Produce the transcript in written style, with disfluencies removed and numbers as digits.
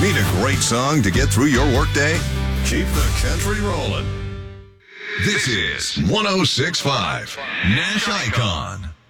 Need a great song to get through your workday? Keep the country rolling. This is 106.5 Nash Icon.